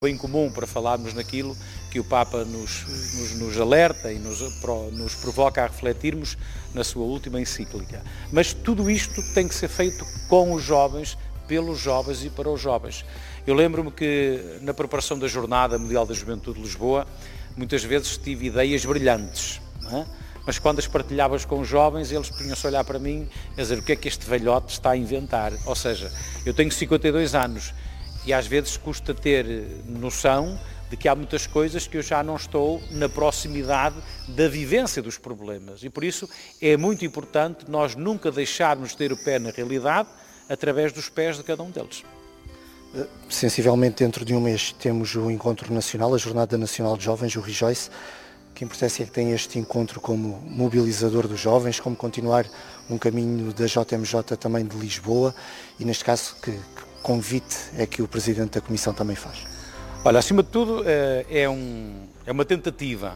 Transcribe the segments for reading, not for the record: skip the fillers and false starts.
bem comum para falarmos naquilo que o Papa nos alerta e nos provoca a refletirmos na sua última encíclica. Mas tudo isto tem que ser feito com os jovens, pelos jovens e para os jovens. Eu lembro-me que na preparação da Jornada Mundial da Juventude de Lisboa, muitas vezes tive ideias brilhantes, não é? Mas quando as partilhavas com os jovens, eles punham-se a olhar para mim e a dizer: o que é que este velhote está a inventar? Ou seja, eu tenho 52 anos e às vezes custa ter noção de que há muitas coisas que eu já não estou na proximidade da vivência dos problemas. E por isso é muito importante nós nunca deixarmos de ter o pé na realidade através dos pés de cada um deles. Sensivelmente dentro de um mês temos o Encontro Nacional, a Jornada Nacional de Jovens, o Rejoice. Que importância é que tem este encontro como mobilizador dos jovens, como continuar um caminho da JMJ também de Lisboa e neste caso que convite é que o Presidente da Comissão também faz? Olha, acima de tudo é uma tentativa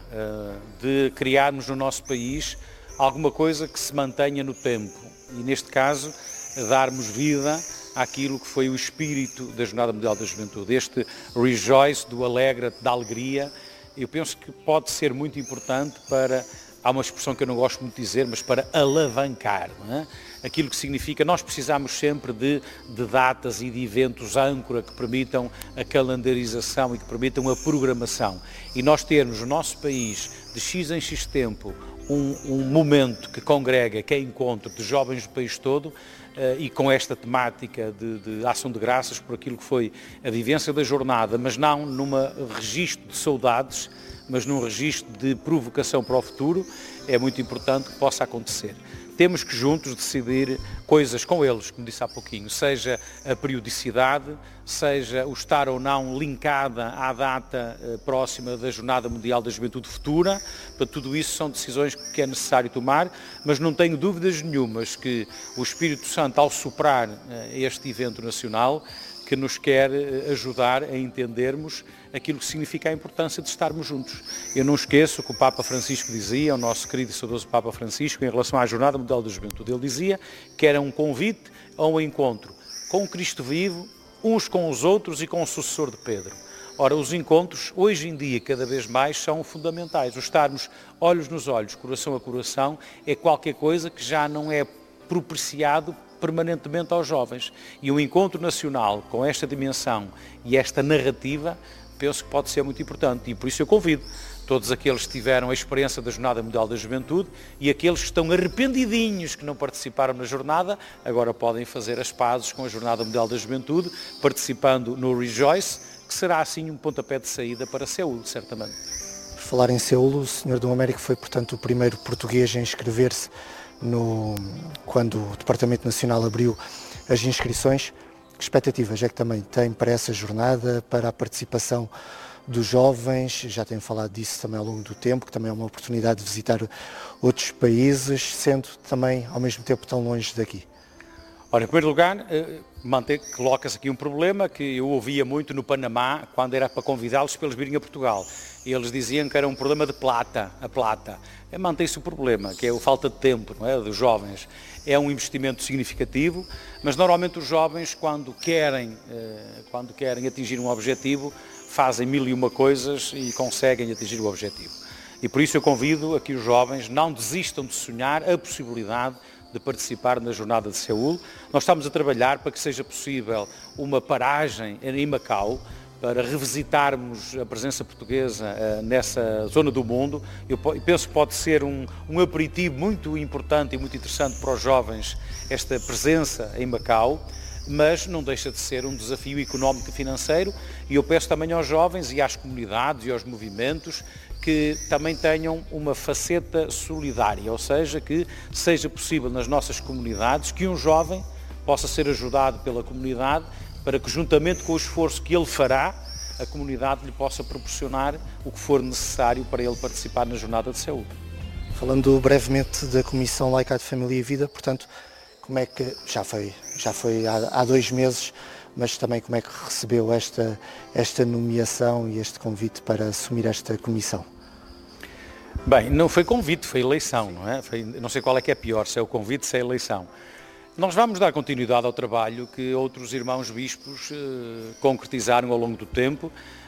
de criarmos no nosso país alguma coisa que se mantenha no tempo e neste caso darmos vida àquilo que foi o espírito da Jornada Mundial da Juventude, este rejoice do alegra-te, da alegria. Eu penso que pode ser muito importante para, há uma expressão que eu não gosto muito de dizer, mas para alavancar, não é? Aquilo que significa, nós precisamos sempre de datas e de eventos âncora que permitam a calendarização e que permitam a programação. E nós termos no nosso país, de X em X tempo, um momento que congrega, que é encontro de jovens do país todo, e com esta temática de ação de graças por aquilo que foi a vivência da jornada, mas não num registro de saudades, mas num registro de provocação para o futuro, é muito importante que possa acontecer. Temos que juntos decidir coisas com eles, como disse há pouquinho, seja a periodicidade, seja o estar ou não linkada à data próxima da Jornada Mundial da Juventude Futura. Para tudo isso são decisões que é necessário tomar, mas não tenho dúvidas nenhumas que o Espírito Santo, ao soprar este evento nacional, que nos quer ajudar a entendermos aquilo que significa a importância de estarmos juntos. Eu não esqueço o que o Papa Francisco dizia, o nosso querido e saudoso Papa Francisco, em relação à Jornada Mundial da Juventude. Ele dizia que era um convite a um encontro com o Cristo vivo, uns com os outros e com o sucessor de Pedro. Ora, os encontros, hoje em dia, cada vez mais, são fundamentais. O estarmos olhos nos olhos, coração a coração, é qualquer coisa que já não é propiciado permanentemente aos jovens. E um encontro nacional com esta dimensão e esta narrativa, penso que pode ser muito importante. E por isso eu convido todos aqueles que tiveram a experiência da Jornada Mundial da Juventude e aqueles que estão arrependidinhos que não participaram na jornada, agora podem fazer as pazes com a Jornada Mundial da Juventude, participando no Rejoice, que será assim um pontapé de saída para Seul, certamente. Por falar em Seul, o Sr. Dom Américo foi, portanto, o primeiro português a inscrever-se quando o Departamento Nacional abriu as inscrições. Que expectativas é que também tem para essa jornada, para a participação dos jovens? Já tenho falado disso também ao longo do tempo, que também é uma oportunidade de visitar outros países, sendo também ao mesmo tempo tão longe daqui. Ora, em primeiro lugar, coloca-se aqui um problema que eu ouvia muito no Panamá, quando era para convidá-los para eles virem a Portugal. Eles diziam que era um problema de plata, a plata. Mantém-se o problema, que é a falta de tempo, não é, dos jovens. É um investimento significativo, mas normalmente os jovens, quando querem atingir um objetivo, fazem mil e uma coisas e conseguem atingir o objetivo. E por isso eu convido a que os jovens não desistam de sonhar a possibilidade de participar na Jornada de Seul. Nós estamos a trabalhar para que seja possível uma paragem em Macau, para revisitarmos a presença portuguesa nessa zona do mundo. Eu penso que pode ser um aperitivo muito importante e muito interessante para os jovens, esta presença em Macau, mas não deixa de ser um desafio económico e financeiro, e eu peço também aos jovens e às comunidades e aos movimentos que também tenham uma faceta solidária, ou seja, que seja possível nas nossas comunidades que um jovem possa ser ajudado pela comunidade para que, juntamente com o esforço que ele fará, a comunidade lhe possa proporcionar o que for necessário para ele participar na Jornada de Seul. Falando brevemente da Comissão Laica de Família e Vida, portanto, como é que já foi há 2 meses, mas também como é que recebeu esta nomeação e este convite para assumir esta comissão? Bem, não foi convite, foi eleição, não é? Não sei qual é que é pior, se é o convite, se é a eleição. Nós vamos dar continuidade ao trabalho que outros irmãos bispos concretizaram ao longo do tempo